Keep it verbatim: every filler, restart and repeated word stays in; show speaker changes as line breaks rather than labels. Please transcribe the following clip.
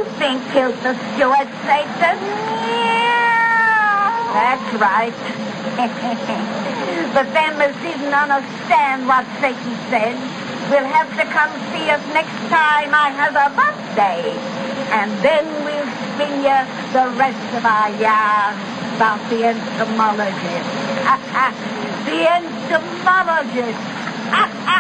you think killed the steward, Satan? That's right. But them as didn't understand what Satan said will have to come see us next time I have a birthday. And then we'll spin you the rest of our yarn about the entomologist. The entomologist.